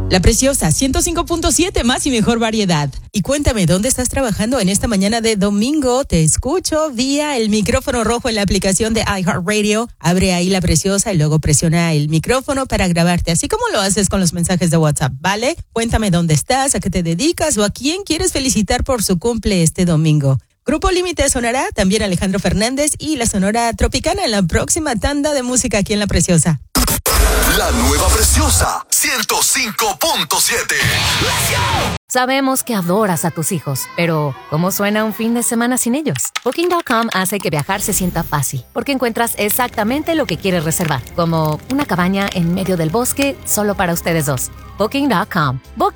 La Preciosa, 105.7, más y mejor variedad. Y cuéntame, ¿dónde estás trabajando en esta mañana de domingo? Te escucho vía el micrófono rojo en la aplicación de iHeartRadio. Abre ahí La Preciosa y luego presiona el micrófono para grabarte, así como lo haces con los mensajes de WhatsApp, ¿vale? Cuéntame dónde estás, a qué te dedicas o a quién quieres felicitar por su cumple este domingo. Grupo Límite sonará, también Alejandro Fernández y la Sonora Tropicana en la próxima tanda de música aquí en La Preciosa. La nueva Preciosa 105.7. Sabemos que adoras a tus hijos, pero ¿cómo suena un fin de semana sin ellos? Booking.com hace que viajar se sienta fácil, porque encuentras exactamente lo que quieres reservar, como una cabaña en medio del bosque solo para ustedes dos. Booking.com. Booking